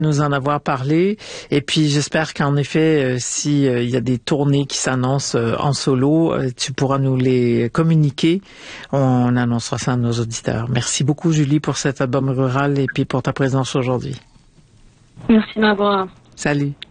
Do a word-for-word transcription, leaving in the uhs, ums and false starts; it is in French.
nous en avoir parlé. Et puis, j'espère qu'en effet, euh, si euh, il y a des tournées qui s'annoncent euh, en solo, euh, tu pourras nous les communiquer. On annoncera ça à nos auditeurs. Merci beaucoup, Julie, pour cet album rural et puis pour ta présence aujourd'hui. Merci de m'avoir. Salut.